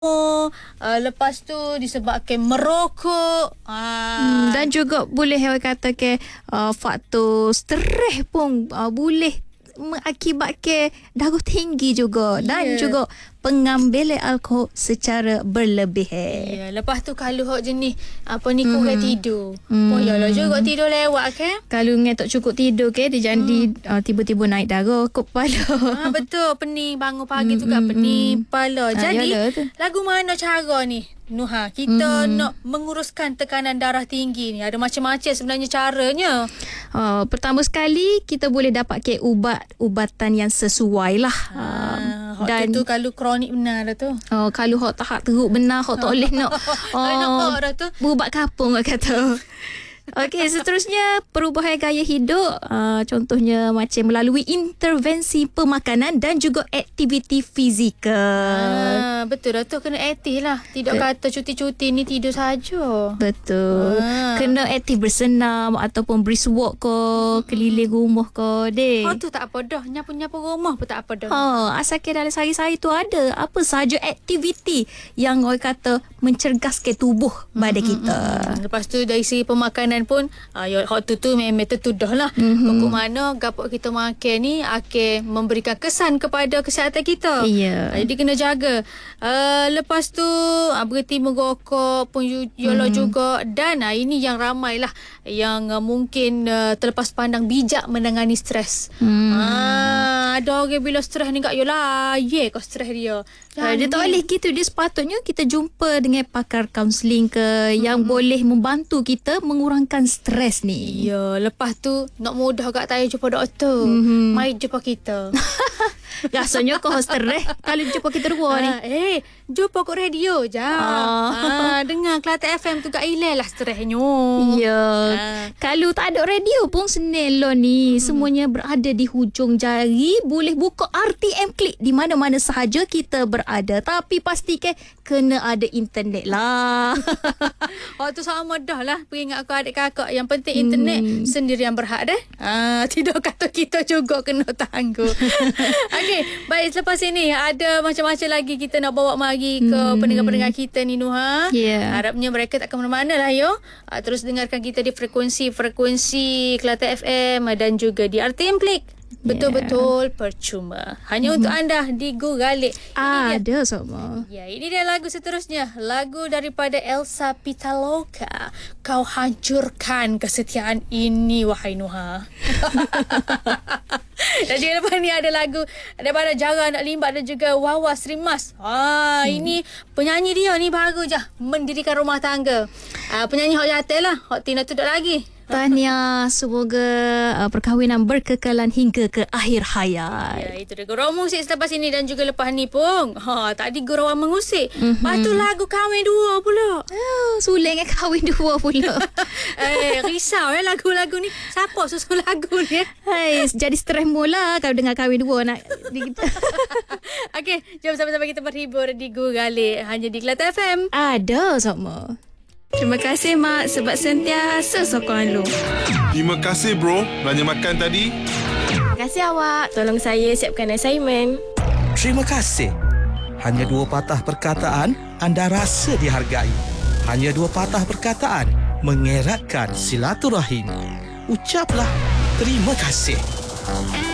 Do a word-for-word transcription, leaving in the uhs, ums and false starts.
Uh, lepas tu disebabkan merokok uh, hmm, dan juga boleh awak kata ke uh, faktor stres pun uh, boleh mengakibatkan darah tinggi juga, yeah. Dan juga pengambilan alkohol secara berlebihan. Ya, yeah. Lepas tu kalau hok jenis apa ni kurang mm. tidur. Mm. Oh yalah juga tidur lewat kan. Kalau ngai tak cukup tidur ke dia jadi mm. uh, tiba-tiba naik darah ke kepala. Ah betul, pening bangun pagi mm, tu kan mm, pening kepala. Jadi ah, lagu mana cara ni? Nuha, kita mm. nak menguruskan tekanan darah tinggi ni. Ada macam-macam sebenarnya caranya. Uh, pertama sekali kita boleh dapatkan ubat-ubatan yang sesuai lah. Ah, uh, dan tu, tu kalau kronik benar dah tu. Uh, kalau hok tahap teruk benar, hok tak boleh nak. Oh, dah tu. Berubat kapung orang kata. Okey, seterusnya perubahan gaya hidup, uh, contohnya macam melalui intervensi pemakanan dan juga aktiviti fizikal. Ah, betul dah tu, kena aktif lah. Tidak Be- kata cuti-cuti ni tidur saja. Betul. Ah. Kena aktif bersenam ataupun brisk walk ke, keliling rumah ke, dek. Oh tu tak apa dah, nyapu-nyapu rumah pun tak apa dah. Oh, asalkan dalam sehari-hari tu ada apa sahaja aktiviti yang orang kata mencerdaskan tubuh badan mm-hmm. kita. Lepas tu dari segi pemakanan pun uh, hak tu tu memang tertuduh lah. Mm-hmm. Pokok mana gapok kita makan ni akan memberikan kesan kepada kesihatan kita. Yeah. Uh, jadi kena jaga. Uh, lepas tu uh, berhenti merokok pun yolah mm. juga. Dan uh, ini yang ramai lah yang uh, mungkin uh, terlepas pandang bijak menangani stres. Mm. Uh, ada orang bila stres ni kat yolah ye kau stres dia. Uh, dia tak boleh gitu. Dia sepatutnya kita jumpa dengan pakar kaunseling ke mm. yang boleh membantu kita mengurangkan stres ni. Ya, lepas tu nak mudah kat saya jumpa doktor. Mm-hmm. Mai jumpa kita. Rasanya kau stres kalau jumpa kita dua ni. Eh, jumpa kat radio je. Ah, dengar Kelantan F M tu kat ilai lah stresnya. Ya. Ah. Kalau tak ada radio pun senil lah ni. Hmm. Semuanya berada di hujung jari. Boleh buka R T M Klik di mana-mana sahaja kita berada. Tapi pastikan kena ada internet lah. Waktu sama dah lah peringat aku adik kakak. Yang penting internet hmm. sendiri yang berhak dah. Ah, tidak kata kita juga kena tangguh. Okey, baik, selepas ini ada macam-macam lagi kita nak bawa mari ke hmm. pendengar-pendengar kita ni Nuha. Yeah. Harapnya mereka tak ke mana-mana lah yo. Uh, terus dengarkan kita di frekuensi-frekuensi Kelantan F M dan juga di R T M Klik. Betul-betul yeah. percuma. Hanya mm-hmm. untuk anda di Guralik. Ada semua. Ya, ini dia lagu seterusnya. Lagu daripada Elsa Pitaloka. Kau hancurkan kesetiaan ini, wahai Nuha. Dan juga lepas ni ada lagu daripada Jara Anak Limbat dan juga Wawa Srimas. Ah, hmm. Ini penyanyi dia ni baru je mendirikan rumah tangga. Ah, penyanyi hok jatuh lah. Hok tina tu tak lagi. Tahniah, semoga uh, perkahwinan berkekalan hingga ke akhir hayat. Ya, itu dia gurau musik selepas ini dan juga lepas ni pun. Ha, tadi gurauan mengusik. Mm-hmm. Lepas tu lagu kahwin dua pula. Oh, suling dengan kahwin dua pula. eh, risau eh lagu-lagu ni. Siapa susun lagu ni? Eh? Hai, jadi stres mula kalau dengar kahwin dua nak. Okey, jom sama-sama kita berhibur di Guralik hanya di Kelantan F M. Ada sama. Terima kasih Mak sebab sentiasa sokong Lu. Terima kasih bro belanja makan tadi. Terima kasih awak tolong saya siapkan assignment. Terima kasih. Hanya dua patah perkataan anda rasa dihargai. Hanya dua patah perkataan mengeratkan silaturahim. Ucaplah terima kasih.